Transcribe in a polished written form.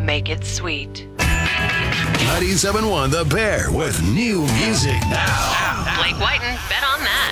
make it sweet. 97.1 The Bear with new music now. Blake Whiten, bet on that.